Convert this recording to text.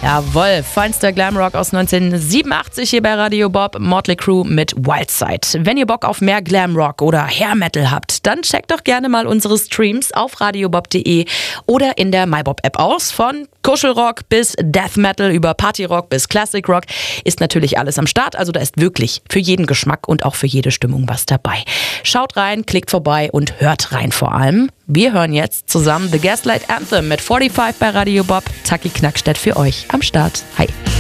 Jawohl, feinster Glamrock aus 1987 hier bei Radio Bob, Motley Crue mit Wildside. Wenn ihr Bock auf mehr Glamrock oder Hair Metal habt, dann checkt doch gerne mal unsere Streams auf radiobob.de oder in der MyBob-App aus. Von Kuschelrock bis Death Metal über Partyrock bis Classic Rock ist natürlich alles am Start. Also da ist wirklich für jeden Geschmack und auch für jede Stimmung was dabei. Schaut rein, klickt vorbei und hört rein vor allem. Wir hören jetzt zusammen The Gaslight Anthem mit 45 bei Radio Bob. Taki Knackstedt für euch am Start. Hi.